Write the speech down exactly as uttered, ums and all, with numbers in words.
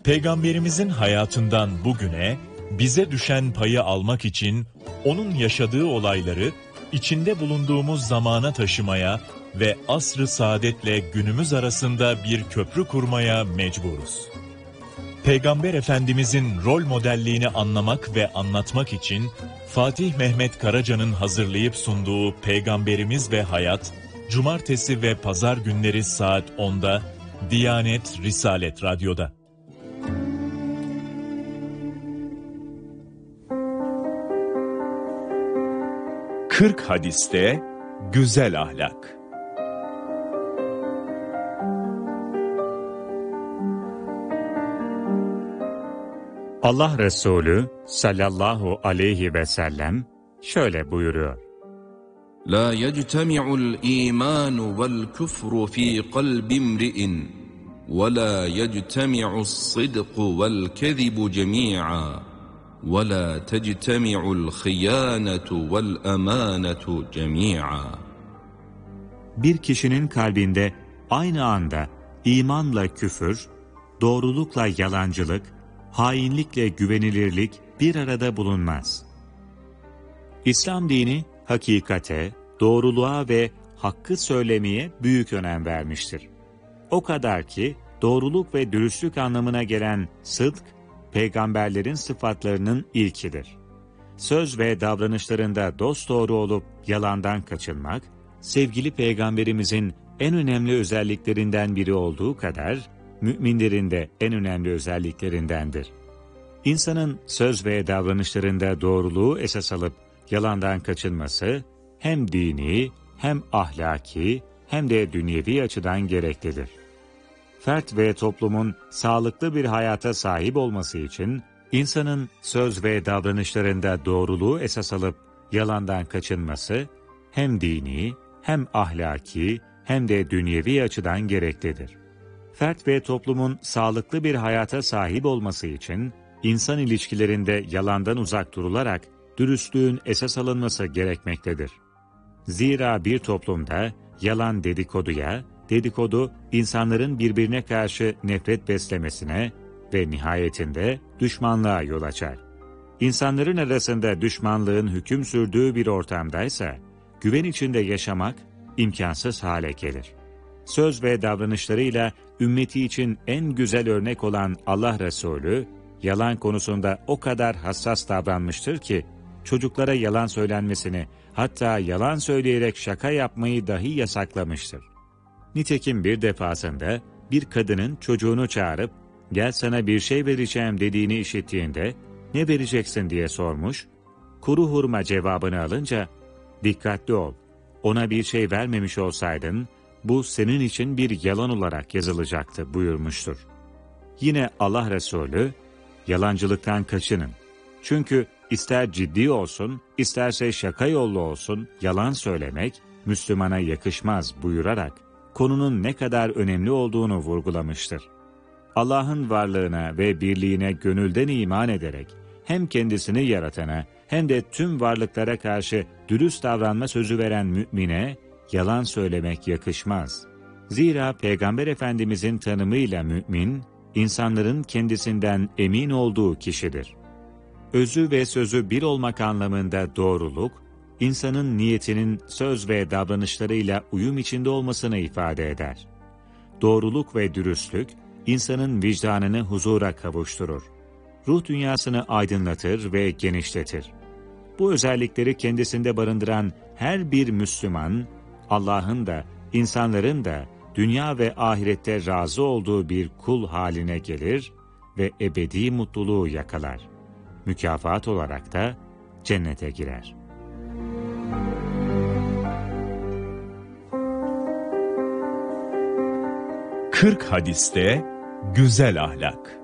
Peygamberimizin hayatından bugüne bize düşen payı almak için onun yaşadığı olayları içinde bulunduğumuz zamana taşımaya ve asr-ı saadetle günümüz arasında bir köprü kurmaya mecburuz. Peygamber Efendimizin rol modelliğini anlamak ve anlatmak için Fatih Mehmet Karaca'nın hazırlayıp sunduğu Peygamberimiz ve Hayat, Cumartesi ve Pazar günleri saat onda Diyanet Risalet Radyo'da. kırk hadiste güzel ahlak. Allah Resulü sallallahu aleyhi ve sellem şöyle buyuruyor. La yectemi'ul imanu vel küfru fi kalbi imri'in ve la yectemi'us sıdku vel kezibu cemi'a ve la tectemi'ul hıyanetu vel emanetu cemi'a. Bir kişinin kalbinde aynı anda imanla küfür, doğrulukla yalancılık, hainlikle güvenilirlik bir arada bulunmaz. İslam dini hakikate, doğruluğa ve hakkı söylemeye büyük önem vermiştir. O kadar ki doğruluk ve dürüstlük anlamına gelen sıdk, peygamberlerin sıfatlarının ilkidir. Söz ve davranışlarında dosdoğru olup yalandan kaçınmak, sevgili peygamberimizin en önemli özelliklerinden biri olduğu kadar, müminlerin de en önemli özelliklerindendir. İnsanın söz ve davranışlarında doğruluğu esas alıp yalandan kaçınması hem dini, hem ahlaki, hem de dünyevi açıdan gereklidir. Fert ve toplumun sağlıklı bir hayata sahip olması için insanın söz ve davranışlarında doğruluğu esas alıp yalandan kaçınması hem dini, hem ahlaki, hem de dünyevi açıdan gereklidir. Fert ve toplumun sağlıklı bir hayata sahip olması için insan ilişkilerinde yalandan uzak durularak dürüstlüğün esas alınması gerekmektedir. Zira bir toplumda yalan dedikoduya, dedikodu insanların birbirine karşı nefret beslemesine ve nihayetinde düşmanlığa yol açar. İnsanların arasında düşmanlığın hüküm sürdüğü bir ortamdaysa güven içinde yaşamak imkansız hale gelir. Söz ve davranışlarıyla ümmeti için en güzel örnek olan Allah Resulü, yalan konusunda o kadar hassas davranmıştır ki, çocuklara yalan söylenmesini, hatta yalan söyleyerek şaka yapmayı dahi yasaklamıştır. Nitekim bir defasında bir kadının çocuğunu çağırıp, gel sana bir şey vereceğim dediğini işittiğinde, ne vereceksin diye sormuş, kuru hurma cevabını alınca, dikkatli ol, ona bir şey vermemiş olsaydın, bu senin için bir yalan olarak yazılacaktı buyurmuştur. Yine Allah Resulü, yalancılıktan kaçının. Çünkü ister ciddi olsun, isterse şaka yollu olsun, yalan söylemek Müslümana yakışmaz buyurarak, konunun ne kadar önemli olduğunu vurgulamıştır. Allah'ın varlığına ve birliğine gönülden iman ederek, hem kendisini yaratana, hem de tüm varlıklara karşı dürüst davranma sözü veren mümine, yalan söylemek yakışmaz. Zira Peygamber Efendimizin tanımıyla mümin, insanların kendisinden emin olduğu kişidir. Özü ve sözü bir olmak anlamında doğruluk, insanın niyetinin söz ve davranışlarıyla uyum içinde olmasını ifade eder. Doğruluk ve dürüstlük, insanın vicdanını huzura kavuşturur. Ruh dünyasını aydınlatır ve genişletir. Bu özellikleri kendisinde barındıran her bir Müslüman, Allah'ın da, insanların da dünya ve ahirette razı olduğu bir kul haline gelir ve ebedi mutluluğu yakalar. Mükafat olarak da cennete girer. kırk hadiste güzel ahlak.